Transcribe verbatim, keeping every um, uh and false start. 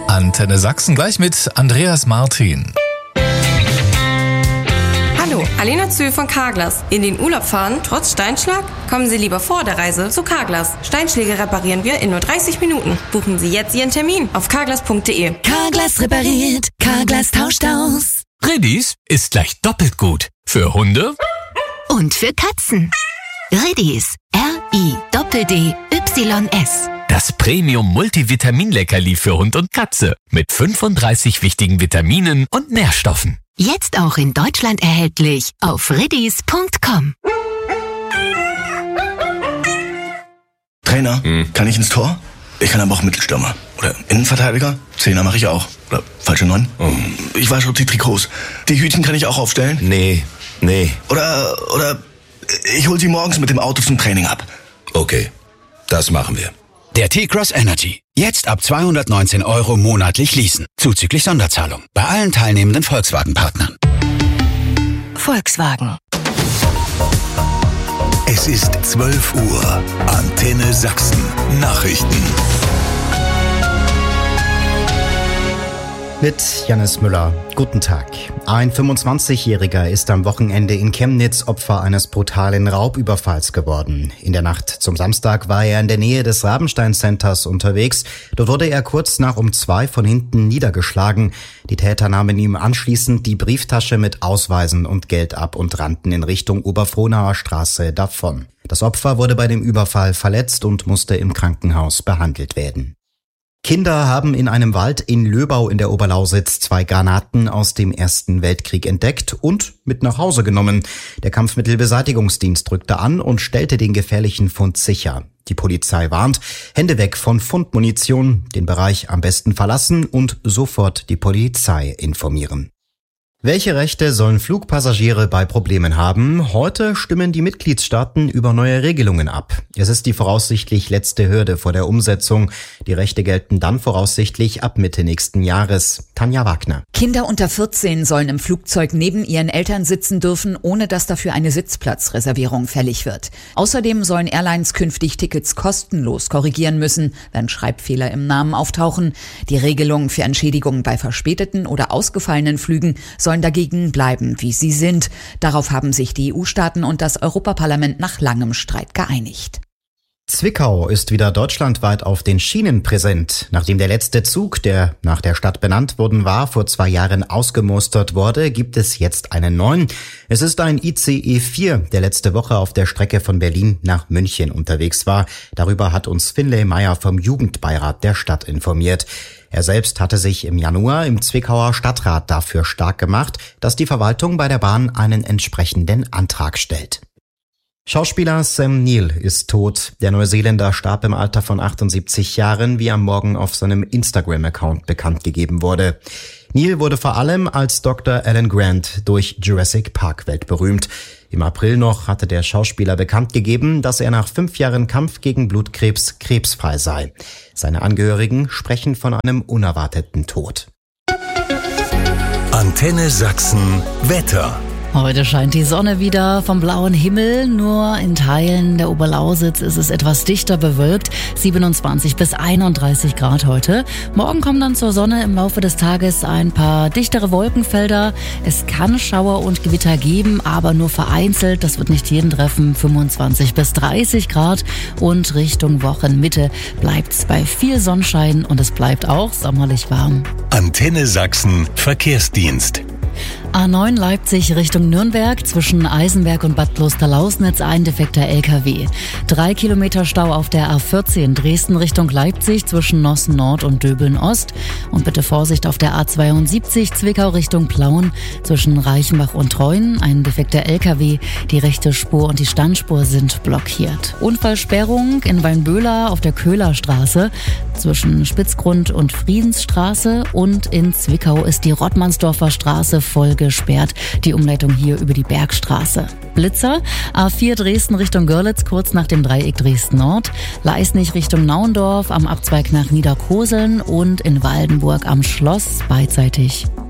Antenne Sachsen gleich mit Andreas Martin. Hallo, Alena Zöhl von Carglass. In den Urlaub fahren, trotz Steinschlag? Kommen Sie lieber vor der Reise zu Carglass. Steinschläge reparieren wir in nur dreißig Minuten. Buchen Sie jetzt Ihren Termin auf carglass punkt de. Carglass repariert, Carglass tauscht aus. Redis ist gleich doppelt gut. Für Hunde und für Katzen. Redis, R I D D Y S. Das Premium-Multivitamin-Leckerli für Hund und Katze mit fünfunddreißig wichtigen Vitaminen und Nährstoffen. Jetzt auch in Deutschland erhältlich auf redis punkt com. Trainer, hm. kann ich ins Tor? Ich kann aber auch Mittelstürmer. Oder Innenverteidiger? Zehner mache ich auch. Oder falsche Neun? Oh. Ich wasche die Trikots. Die Hütchen kann ich auch aufstellen? Nee, nee. Oder, oder ich hol sie morgens mit dem Auto zum Training ab. Okay, das machen wir. Der T-Cross Energy. Jetzt ab zweihundertneunzehn Euro monatlich leasen. Zuzüglich Sonderzahlung. Bei allen teilnehmenden Volkswagen-Partnern. Volkswagen. Es ist zwölf Uhr. Antenne Sachsen. Nachrichten. Mit Jannis Müller. Guten Tag. Ein fünfundzwanzigjähriger ist am Wochenende in Chemnitz Opfer eines brutalen Raubüberfalls geworden. In der Nacht zum Samstag war er in der Nähe des Rabenstein Centers unterwegs. Dort wurde er kurz nach um zwei von hinten niedergeschlagen. Die Täter nahmen ihm anschließend die Brieftasche mit Ausweisen und Geld ab und rannten in Richtung Oberfrohnauer Straße davon. Das Opfer wurde bei dem Überfall verletzt und musste im Krankenhaus behandelt werden. Kinder haben in einem Wald in Löbau in der Oberlausitz zwei Granaten aus dem Ersten Weltkrieg entdeckt und mit nach Hause genommen. Der Kampfmittelbeseitigungsdienst rückte an und stellte den gefährlichen Fund sicher. Die Polizei warnt, Hände weg von Fundmunition, den Bereich am besten verlassen und sofort die Polizei informieren. Welche Rechte sollen Flugpassagiere bei Problemen haben? Heute stimmen die Mitgliedstaaten über neue Regelungen ab. Es ist die voraussichtlich letzte Hürde vor der Umsetzung. Die Rechte gelten dann voraussichtlich ab Mitte nächsten Jahres. Tanja Wagner. Kinder unter vierzehn sollen im Flugzeug neben ihren Eltern sitzen dürfen, ohne dass dafür eine Sitzplatzreservierung fällig wird. Außerdem sollen Airlines künftig Tickets kostenlos korrigieren müssen, wenn Schreibfehler im Namen auftauchen. Die Regelungen für Entschädigungen bei verspäteten oder ausgefallenen Flügen sollen dagegen bleiben, wie sie sind. Darauf haben sich die E U-Staaten und das Europaparlament nach langem Streit geeinigt. Zwickau ist wieder deutschlandweit auf den Schienen präsent. Nachdem der letzte Zug, der nach der Stadt benannt worden war, vor zwei Jahren ausgemustert wurde, gibt es jetzt einen neuen. Es ist ein I C E vier, der letzte Woche auf der Strecke von Berlin nach München unterwegs war. Darüber hat uns Finlay Meyer vom Jugendbeirat der Stadt informiert. Er selbst hatte sich im Januar im Zwickauer Stadtrat dafür stark gemacht, dass die Verwaltung bei der Bahn einen entsprechenden Antrag stellt. Schauspieler Sam Neill ist tot. Der Neuseeländer starb im Alter von achtundsiebzig Jahren, wie am Morgen auf seinem Instagram-Account bekannt gegeben wurde. Neill wurde vor allem als Doktor Alan Grant durch Jurassic Park weltberühmt. Im April noch hatte der Schauspieler bekannt gegeben, dass er nach fünf Jahren Kampf gegen Blutkrebs krebsfrei sei. Seine Angehörigen sprechen von einem unerwarteten Tod. Antenne Sachsen Wetter. Heute scheint die Sonne wieder vom blauen Himmel, nur in Teilen der Oberlausitz ist es etwas dichter bewölkt, siebenundzwanzig bis einunddreißig Grad heute. Morgen kommen dann zur Sonne im Laufe des Tages ein paar dichtere Wolkenfelder. Es kann Schauer und Gewitter geben, aber nur vereinzelt, das wird nicht jeden treffen, fünfundzwanzig bis dreißig Grad. Und Richtung Wochenmitte bleibt's bei viel Sonnenschein und es bleibt auch sommerlich warm. Antenne Sachsen Verkehrsdienst. A neun Leipzig Richtung Nürnberg, zwischen Eisenberg und Bad Klosterlausnitz ein defekter L K W. Drei Kilometer Stau auf der A vierzehn Dresden Richtung Leipzig zwischen Nossen Nord und Döbeln Ost. Und bitte Vorsicht auf der A zweiundsiebzig Zwickau Richtung Plauen zwischen Reichenbach und Treuen. Ein defekter L K W, die rechte Spur und die Standspur sind blockiert. Unfallsperrung in Weinböhler auf der Köhlerstraße zwischen Spitzgrund und Friedensstraße. Und in Zwickau ist die Rottmannsdorfer Straße voll gesperrt. Die Umleitung hier über die Bergstraße. Blitzer, A vier Dresden Richtung Görlitz kurz nach dem Dreieck Dresden Nord, Leisnig Richtung Nauendorf am Abzweig nach Niederkoseln und in Waldenburg am Schloss beidseitig